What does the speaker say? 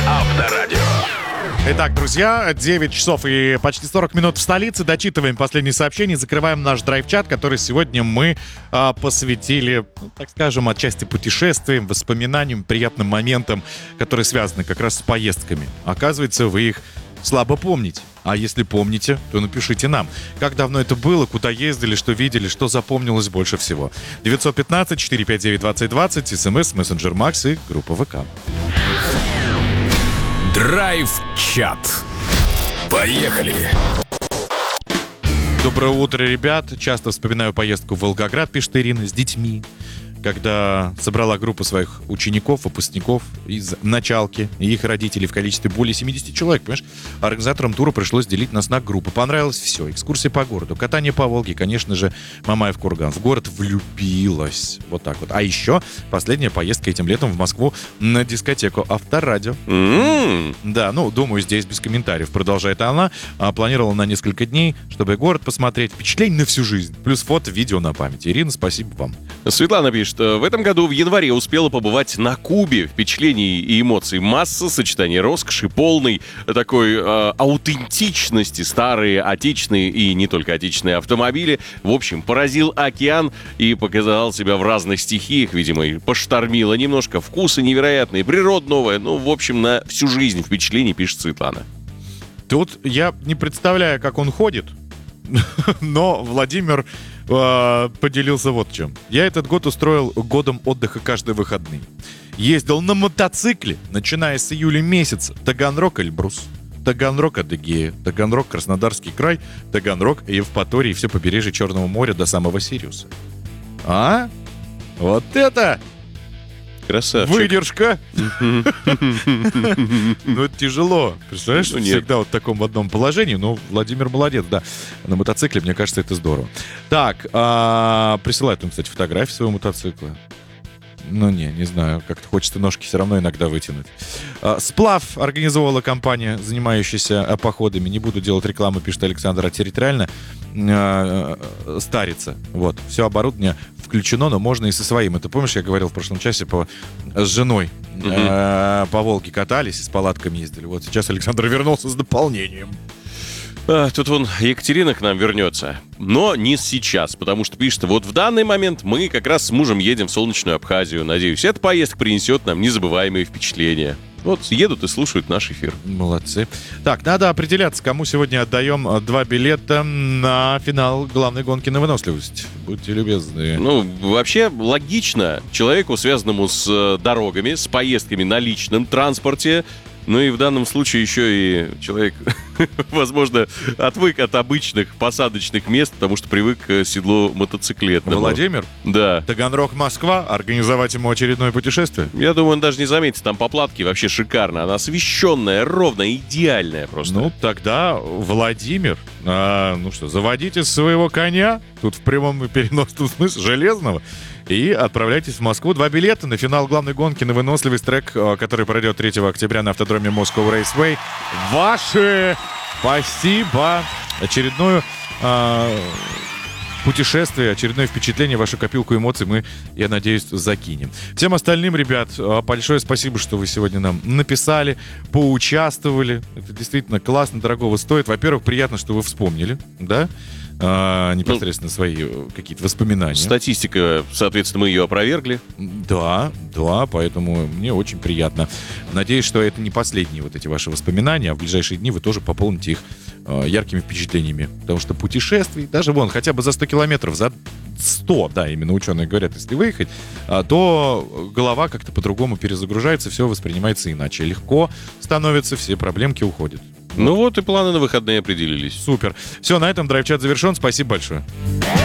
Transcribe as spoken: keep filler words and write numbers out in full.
Авторадио. Итак, друзья, девять часов и почти сорок минут в столице. Дочитываем последние сообщения, закрываем наш драйв-чат, который сегодня мы а, посвятили, ну, так скажем, отчасти путешествиям, воспоминаниям, приятным моментам, которые связаны как раз с поездками. Оказывается, вы их слабо помните. А если помните, то напишите нам. Как давно это было, куда ездили, что видели, что запомнилось больше всего. девятьсот пятнадцать четыреста пятьдесят девять двадцать двадцать, смс, мессенджер Макс и группа ВК. Драйв-чат. Поехали! Доброе утро, ребят. Часто вспоминаю поездку в Волгоград, пишет Ирина, с детьми, когда собрала группу своих учеников, выпускников из началки и их родителей в количестве более семьдесят человек, понимаешь? Организаторам тура пришлось делить нас на группы. Понравилось все. Экскурсии по городу, катание по Волге, конечно же, Мамаев курган. В город влюбилась. Вот так вот. А еще последняя поездка этим летом в Москву на дискотеку Авторадио. Mm-hmm. Да, ну, думаю, здесь без комментариев. Продолжает она. А, планировала на несколько дней, чтобы город посмотреть. Впечатление на всю жизнь. Плюс фото, видео на память. Ирина, спасибо вам. Светлана пишет, в этом году в январе успела побывать на Кубе. Впечатлений и эмоций масса, сочетание роскоши, полной такой э, аутентичности, старые отечественные и не только отечественные автомобили. В общем, поразил океан и показал себя в разных стихиях, видимо, и поштормило немножко. Вкусы невероятные, природа новая. Ну, в общем, на всю жизнь впечатлений, пишет Светлана. Тут я не представляю, как он ходит, но Владимир э, поделился вот чем. Я этот год устроил годом отдыха каждые выходные. Ездил на мотоцикле, начиная с июля месяца. Таганрог, Эльбрус, Таганрог, Адыгея, Таганрог, Краснодарский край, Таганрог, Евпатория и все побережье Черного моря до самого Сириуса. А? Вот это Красавчик. выдержка! Ну, это тяжело. Представляешь, Ну, нет. всегда вот в таком одном положении. Ну, Владимир молодец, да. На мотоцикле, мне кажется, это здорово. Так, а, присылает он, кстати, фотографии своего мотоцикла. Ну, не, не знаю. Как-то хочется ножки все равно иногда вытянуть. А, Сплав организовала компания, занимающаяся а, походами. Не буду делать рекламу, пишет Александр, а территориально а, а, Старица. Вот. Все оборудование включено, но можно и со своим. Это помнишь, я говорил в прошлом часе по, с женой Мгм. а, по Волге катались и с палатками ездили. Вот сейчас Александр вернулся с дополнением. А, тут вон Екатерина к нам вернется. Но не сейчас, потому что пишет, вот в данный момент мы как раз с мужем едем в солнечную Абхазию. Надеюсь, эта поездка принесет нам незабываемые впечатления. Вот едут и слушают наш эфир. Молодцы. Так, надо определяться, кому сегодня отдаем а, два билета на финал главной гонки на выносливость. Будьте любезны. Ну, вообще, логично человеку, связанному с э, дорогами, с поездками на личном транспорте, ну и в данном случае еще и человек, возможно, отвык от обычных посадочных мест, потому что привык к седлу мотоциклетному. Владимир, Да. Таганрог, Москва, организовать ему очередное путешествие. Я думаю, он даже не заметит, там по платке вообще шикарно. Она освещенная, ровная, идеальная просто. Ну, тогда, Владимир, а, ну что, заводите своего коня, тут в прямом и переносном смысле, железного, и отправляйтесь в Москву. Два билета на финал главной гонки на выносливость, трек, а, который пройдет третьего октября на автодроме Moscow Raceway. Ваши! Спасибо! Очередную а, путешествие, очередное впечатление, вашу копилку эмоций мы, я надеюсь, закинем. Всем остальным, ребят, а, большое спасибо, что вы сегодня нам написали, поучаствовали. Это действительно классно, дорогого стоит. Во-первых, приятно, что вы вспомнили, да? А, непосредственно свои э, какие-то воспоминания. Статистика, соответственно, мы ее опровергли. Да, да, поэтому мне очень приятно. Надеюсь, что это не последние вот эти ваши воспоминания, а в ближайшие дни вы тоже пополните их э, яркими впечатлениями. Потому что путешествий, даже вон, хотя бы за сто километров, за сто, да, именно ученые говорят, если выехать, а, то голова как-то по-другому перезагружается, все воспринимается иначе. Легко становится, все проблемки уходят. Ну вот и планы на выходные определились. Супер. Все, на этом драйв-чат завершен. Спасибо большое.